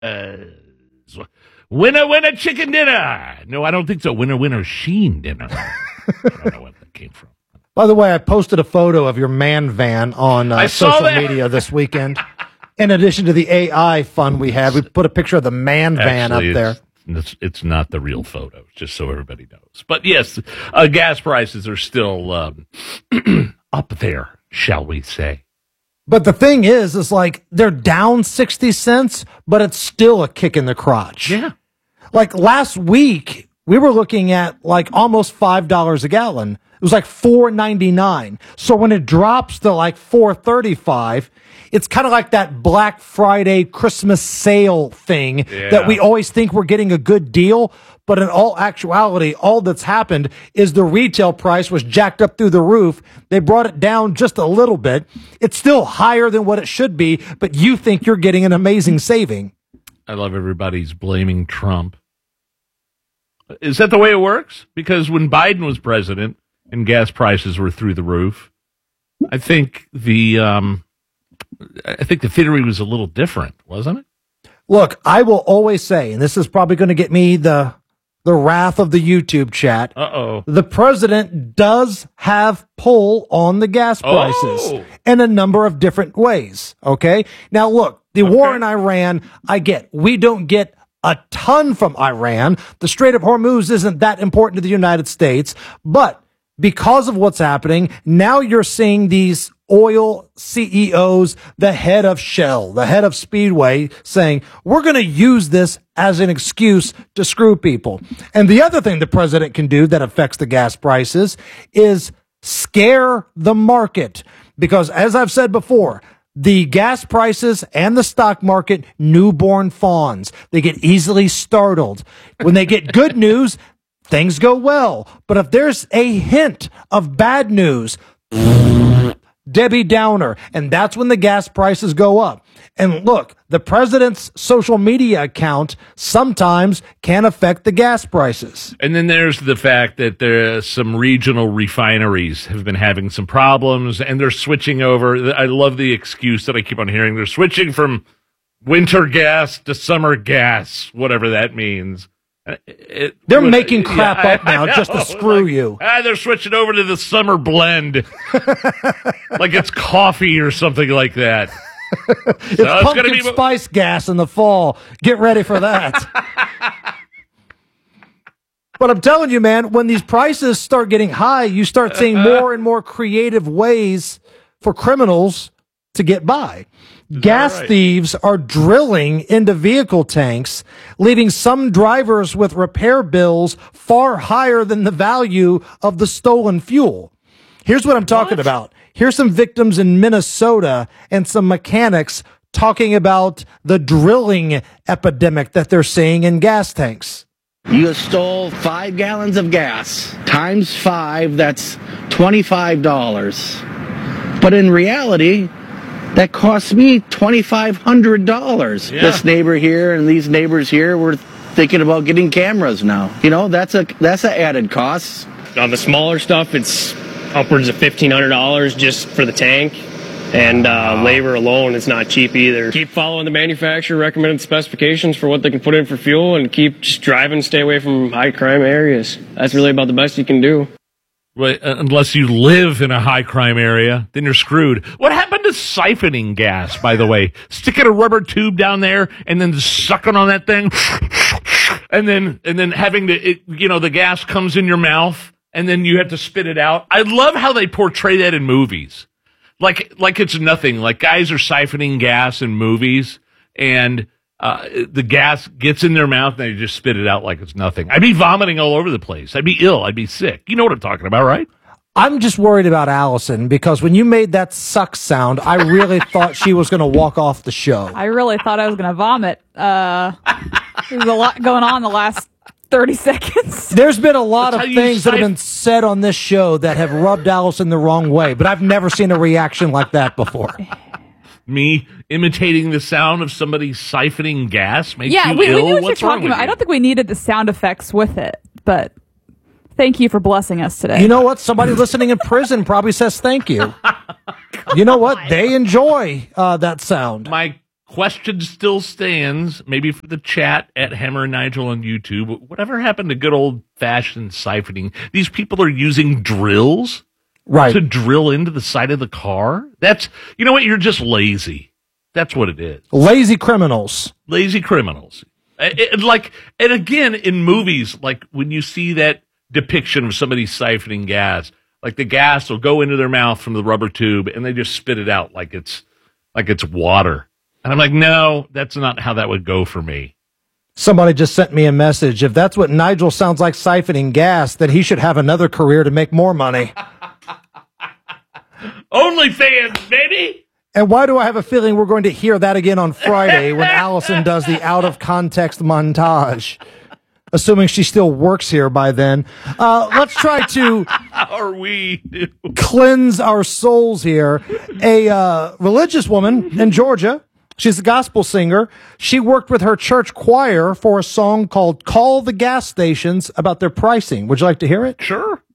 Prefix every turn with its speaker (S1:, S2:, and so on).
S1: Winner, chicken dinner. No, I don't think so. Winner, Sheen dinner. I don't know where that came from.
S2: By the way, I posted a photo of your man van on social media this weekend. In addition to the AI fun we had, we put a picture of the man van up there.
S1: It's not the real photo, just so everybody knows. But yes, gas prices are still up there, shall we say.
S2: But the thing is like they're down 60 cents, but it's still a kick in the crotch.
S1: Yeah.
S2: Like last week, we were looking at like almost $5 a gallon. It was like $4.99. So when it drops to like $4.35, it's kind of like that Black Friday Christmas sale thing that we always think we're getting a good deal. But in all actuality, all that's happened is the retail price was jacked up through the roof. They brought it down just a little bit. It's still higher than what it should be, but you think you're getting an amazing saving.
S1: I love everybody's blaming Trump. Is that the way it works? Because when Biden was president and gas prices were through the roof, I think the theory was a little different, wasn't it?
S2: Look, I will always say, and this is probably going to get me the wrath of the YouTube chat. The president does have pull on the gas prices in a number of different ways. Okay. Now, look, the war in Iran, I get. We don't get a ton from Iran. The Strait of Hormuz isn't that important to the United States, but because of what's happening, now you're seeing these oil CEOs, the head of Shell, the head of Speedway, saying, we're going to use this as an excuse to screw people. And the other thing the president can do that affects the gas prices is scare the market. Because as I've said before, the gas prices and the stock market, newborn fawns. They get easily startled. When they get good news, things go well. But if there's a hint of bad news, Debbie Downer, and that's when the gas prices go up. And look, the president's social media account sometimes can affect the gas prices.
S1: And then there's the fact that there are some regional refineries have been having some problems, and they're switching over. I love the excuse that I keep on hearing. They're switching from winter gas to summer gas, whatever that means.
S2: They're making crap up now just to screw you.
S1: They're switching over to the summer blend. Like it's coffee or something like that.
S2: It's pumpkin spice gas in the fall. Get ready for that. But I'm telling you, man, when these prices start getting high, you start seeing more and more creative ways for criminals to get by. Gas thieves are drilling into vehicle tanks, leaving some drivers with repair bills far higher than the value of the stolen fuel. Here's what I'm talking about. Here's some victims in Minnesota and some mechanics talking about the drilling epidemic that they're seeing in gas tanks.
S3: You stole 5 gallons of gas. Times 5, that's $25. But in reality, that cost me $2,500. Yeah. This neighbor here and these neighbors here were thinking about getting cameras now. You know, that's an added cost.
S4: On the smaller stuff, it's upwards of $1,500 just for the tank. And labor alone is not cheap either. Keep following the manufacturer recommended specifications for what they can put in for fuel, and keep just driving, stay away from high crime areas. That's really about the best you can do.
S1: Well, unless you live in a high crime area, then you're screwed. What happened to siphoning gas, by the way? Sticking a rubber tube down there and then sucking on that thing, and then having to, the gas comes in your mouth and then you have to spit it out. I love how they portray that in movies, like it's nothing. Like guys are siphoning gas in movies, and the gas gets in their mouth and they just spit it out like it's nothing. I'd be vomiting all over the place. I'd be ill. I'd be sick. You know what I'm talking about, right?
S2: I'm just worried about Allison, because when you made that suck sound, I really thought she was going to walk off the show.
S5: I really thought I was going to vomit. There's a lot going on the last 30 seconds.
S2: There's been a lot of things that have been said on this show that have rubbed Allison the wrong way, but I've never seen a reaction like that before.
S1: Me imitating the sound of somebody siphoning gas makes you ill?
S5: We knew what
S1: What's
S5: you're talking about. I don't think we needed the sound effects with it, but thank you for blessing us today.
S2: You know what? Somebody listening in prison probably says thank you. You know what? They enjoy that sound.
S1: My question still stands, maybe for the chat at Hammer and Nigel on YouTube. Whatever happened to good old-fashioned siphoning? These people are using drills to drill into the side of the car? That's, you know what, you're just lazy. That's what it is.
S2: Lazy criminals.
S1: Lazy criminals. And again, in movies, like when you see that depiction of somebody siphoning gas, like the gas will go into their mouth from the rubber tube and they just spit it out like it's water. And I'm like, no, that's not how that would go for me.
S2: Somebody just sent me a message. If that's what Nigel sounds like siphoning gas, then he should have another career to make more money.
S1: OnlyFans, baby!
S2: And why do I have a feeling we're going to hear that again on Friday when Allison does the out-of-context montage? Assuming she still works here by then. Let's try to cleanse our souls here. A religious woman in Georgia, she's a gospel singer. She worked with her church choir for a song called Call the Gas Stations about their pricing. Would you like to hear it?
S1: Sure.